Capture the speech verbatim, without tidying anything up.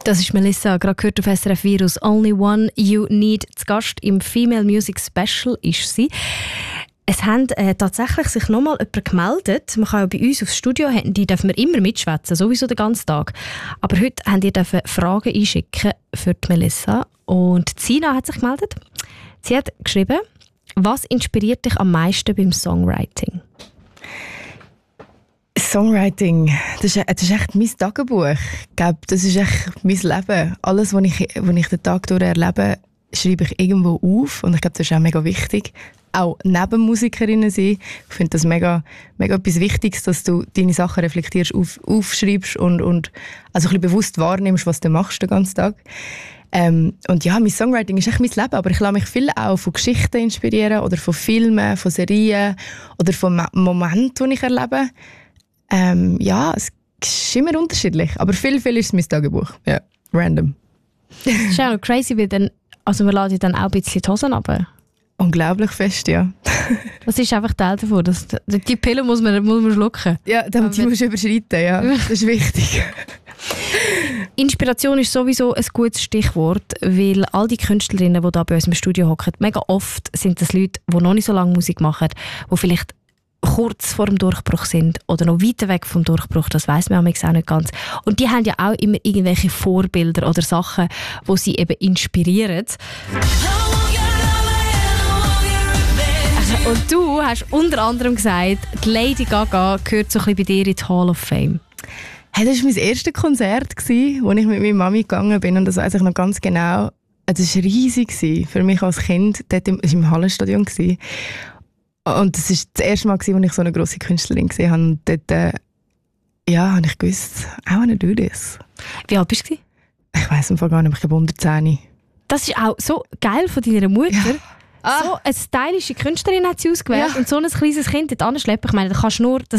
Das ist Melissa, gerade gehört auf S R F Virus. Only One You Need. Zu Gast im Female Music Special ist sie. Es haben äh, tatsächlich sich nochmal jemand gemeldet. Man kann ja bei uns aufs Studio, die dürfen wir immer mitschwätzen, sowieso den ganzen Tag. Aber heute haben die dürfen Fragen einschicken für die Melissa. Und Zina hat sich gemeldet. Sie hat geschrieben, was inspiriert dich am meisten beim Songwriting? Songwriting, das ist, das ist echt mein Tagebuch. Ich glaube, das ist echt mein Leben. Alles, was ich, was ich den Tag durch erlebe, schreibe ich irgendwo auf. Und ich glaube, das ist auch mega wichtig. Auch neben Musikerinnen sein. Ich finde das mega, mega etwas Wichtiges, dass du deine Sachen reflektierst, auf, aufschreibst und, und also ein bisschen bewusst wahrnimmst, was du machst den ganzen Tag. Ähm, und ja, mein Songwriting ist echt mein Leben, aber ich lasse mich viel auch von Geschichten inspirieren oder von Filmen, von Serien oder von Momenten, die ich erlebe. Ähm, ja, es ist immer unterschiedlich, aber viel, viel ist es mein Tagebuch. Ja, random. Das ist auch noch crazy, weil dann, also man lädt dann auch ein bisschen die Hosen runter. Unglaublich fest, ja. Das ist einfach Teil davon. Das, die Pille muss man, muss man schlucken. Ja, die musst du überschreiten, ja. Das ist wichtig. Inspiration ist sowieso ein gutes Stichwort, weil all die Künstlerinnen, die da bei uns im Studio hocken, mega oft sind das Leute, die noch nicht so lange Musik machen, die vielleicht kurz vor dem Durchbruch sind oder noch weiter weg vom Durchbruch, das weiss man auch nicht ganz. Und die haben ja auch immer irgendwelche Vorbilder oder Sachen, die sie eben inspirieren. Und du hast unter anderem gesagt, die Lady Gaga gehört so ein bisschen bei dir in die Hall of Fame. Hey, das war mein erstes Konzert, wo ich mit meiner Mami gegangen bin. Und das weiß ich noch ganz genau. Das war riesig für mich als Kind. Das war im Hallenstadion. Und das war das erste Mal, als ich so eine grosse Künstlerin gesehen habe. Und dort äh, ja, habe ich gewusst, I wanna do this. Wie alt bist du? Ich weiss im Fall gar nicht, ich bin hundertzehn. Das ist auch so geil von deiner Mutter. Ja. Ah. So eine stylische Künstlerin hat sie ausgewählt Ja. und so ein kleines Kind dort anschleppen. Ich meine, da kannst du nur...